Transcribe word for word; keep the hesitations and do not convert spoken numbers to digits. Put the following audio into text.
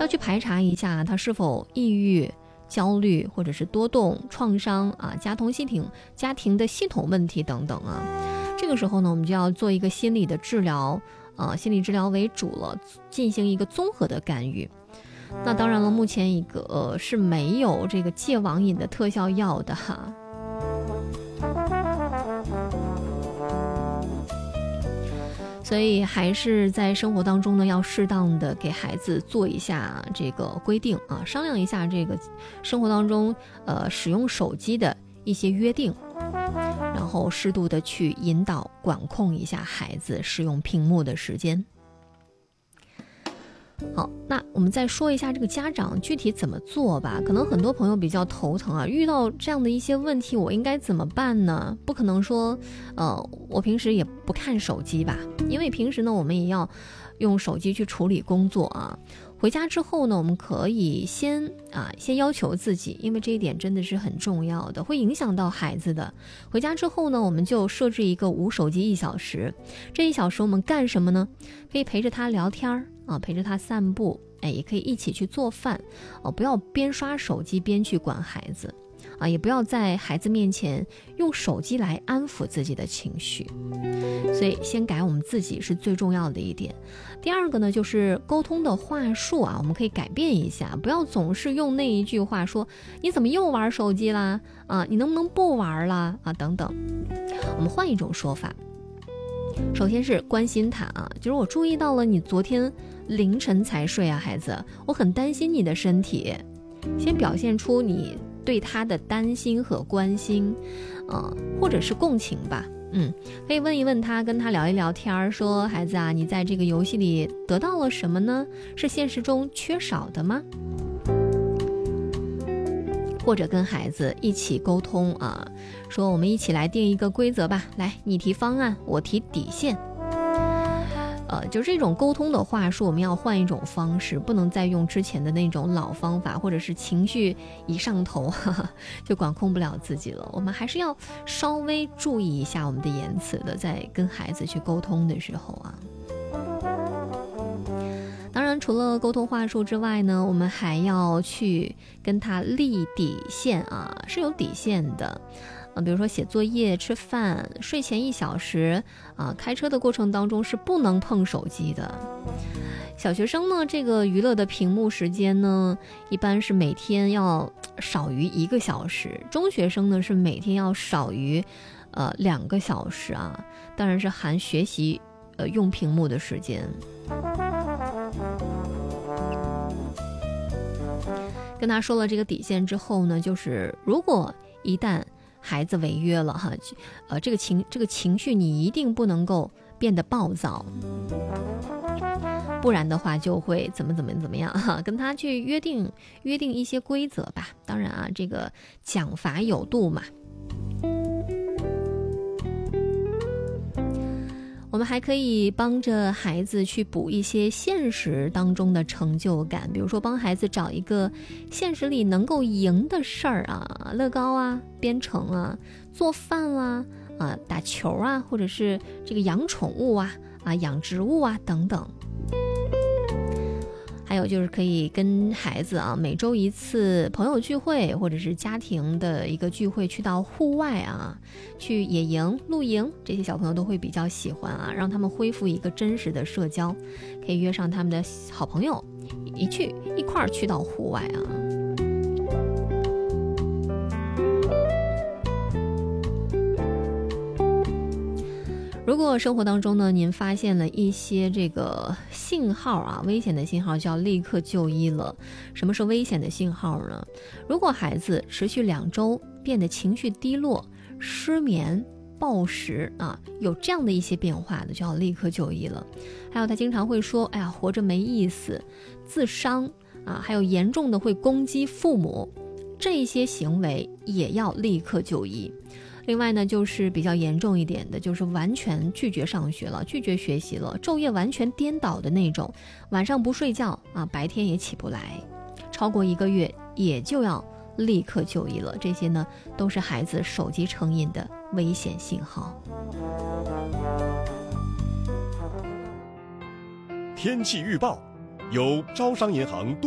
要去排查一下他是否抑郁、焦虑或者是多动、创伤啊、家庭系统、家庭的系统问题等等啊。这个时候呢，我们就要做一个心理的治疗，啊，心理治疗为主了，进行一个综合的干预。那当然了，目前一个、呃、是没有这个戒网瘾的特效药的哈。所以还是在生活当中呢，要适当的给孩子做一下这个规定啊，商量一下这个生活当中呃使用手机的一些约定，然后适度的去引导管控一下孩子使用屏幕的时间。好，那我们再说一下这个家长具体怎么做吧。可能很多朋友比较头疼啊，遇到这样的一些问题，我应该怎么办呢？不可能说，呃，我平时也不看手机吧，因为平时呢，我们也要用手机去处理工作啊。回家之后呢，我们可以先啊，先要求自己，因为这一点真的是很重要的，会影响到孩子的。回家之后呢，我们就设置一个无手机一小时。这一小时我们干什么呢？可以陪着他聊天啊，陪着他散步，哎，也可以一起去做饭哦，不要边刷手机边去管孩子啊，也不要在孩子面前用手机来安抚自己的情绪。所以先改我们自己是最重要的一点。第二个呢，就是沟通的话术啊，我们可以改变一下，不要总是用那一句话说你怎么又玩手机啦啊，你能不能不玩啦啊等等。我们换一种说法，首先是关心他啊，就是我注意到了你昨天凌晨才睡啊，孩子，我很担心你的身体。先表现出你对他的担心和关心，呃，或者是共情吧。嗯，可以问一问他，跟他聊一聊天，说孩子啊，你在这个游戏里得到了什么呢？是现实中缺少的吗？或者跟孩子一起沟通啊，说我们一起来定一个规则吧，来，你提方案，我提底线。呃，就这种沟通的话术，我们要换一种方式，不能再用之前的那种老方法，或者是情绪一上头哈哈就管控不了自己了。我们还是要稍微注意一下我们的言辞的，在跟孩子去沟通的时候啊。当然，除了沟通话术之外呢，我们还要去跟他立底线啊，是有底线的。啊，比如说写作业、吃饭、睡前一小时啊，开车的过程当中是不能碰手机的。小学生呢，这个娱乐的屏幕时间呢，一般是每天要少于一个小时。中学生呢是每天要少于呃两个小时啊，当然是含学习呃用屏幕的时间。跟他说了这个底线之后呢，就是如果一旦孩子违约了哈，呃，这个情这个情绪你一定不能够变得暴躁，不然的话就会怎么怎么怎么样哈，跟他去约定约定一些规则吧。当然啊，这个奖罚有度嘛。我们还可以帮着孩子去补一些现实当中的成就感，比如说帮孩子找一个现实里能够赢的事儿啊，乐高啊、编程啊、做饭啊、啊打球啊，或者是这个养宠物啊、啊养植物啊等等。还有就是可以跟孩子啊，每周一次朋友聚会或者是家庭的一个聚会，去到户外啊，去野营、露营，这些小朋友都会比较喜欢啊，让他们恢复一个真实的社交，可以约上他们的好朋友一去一块儿去到户外啊。如果生活当中呢，您发现了一些这个信号啊，危险的信号，就要立刻就医了。什么是危险的信号呢？如果孩子持续两周变得情绪低落、失眠、暴食啊，有这样的一些变化的，就要立刻就医了。还有他经常会说，哎呀，活着没意思，自伤啊，还有严重的会攻击父母，这些行为也要立刻就医。另外呢，就是比较严重一点的，就是完全拒绝上学了，拒绝学习了，昼夜完全颠倒的那种，晚上不睡觉啊，白天也起不来，超过一个月也就要立刻就医了。这些呢，都是孩子手机成瘾的危险信号。 天气预报由招商银行